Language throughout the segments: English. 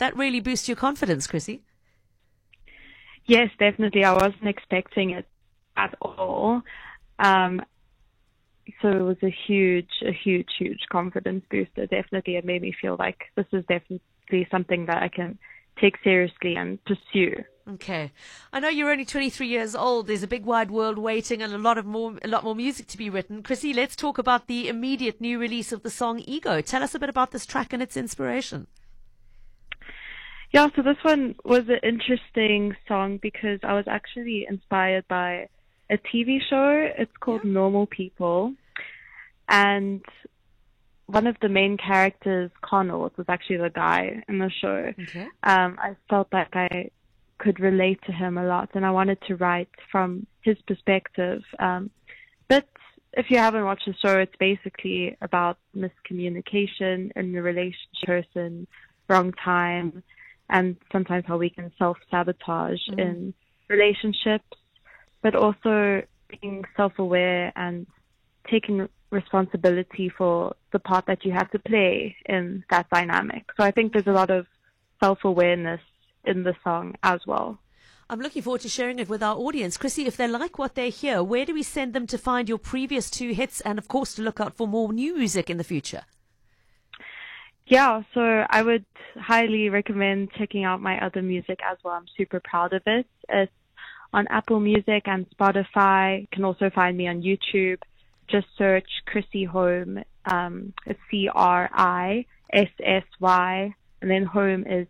that really boost your confidence, Chrissy? Yes, definitely. I wasn't expecting it at all. So it was a huge confidence booster. Definitely, it made me feel like this is definitely something that I can take seriously and pursue. Okay. I know you're only 23 years old. There's a big wide world waiting and a lot more music to be written. Chrissy, let's talk about the immediate new release of the song Ego. Tell us a bit about this track and its inspiration. Yeah, so this one was an interesting song because I was actually inspired by a TV show. It's called Normal People. And one of the main characters, Connell, was actually the guy in the show. Okay. I felt like I could relate to him a lot, and I wanted to write from his perspective. But if you haven't watched the show, it's basically about miscommunication in the relationship, person, wrong time, and sometimes how we can self-sabotage in relationships, but also being self-aware and taking responsibility for the part that you have to play in that dynamic. So I think there's a lot of self-awareness in the song as well. I'm looking forward to sharing it with our audience. Chrissy, if they like what they hear, where do we send them to find your previous 2 hits and, of course, to look out for more new music in the future? Yeah, so I would highly recommend checking out my other music as well. I'm super proud of it. It's on Apple Music and Spotify. You can also find me on YouTube. Just search Chrissy Home. It's CRISSY, and then Home is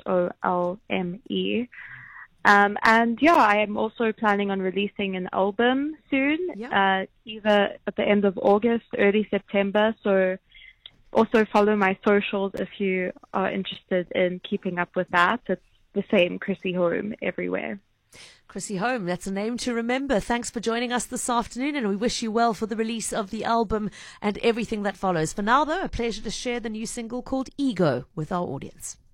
HOLME. And yeah, I am also planning on releasing an album soon, either at the end of August, early September. So also follow my socials if you are interested in keeping up with that. It's the same, Chrissy Home, everywhere. Chrissy Home, that's a name to remember. Thanks for joining us this afternoon, and we wish you well for the release of the album and everything that follows. For now, though, a pleasure to share the new single called Ego with our audience.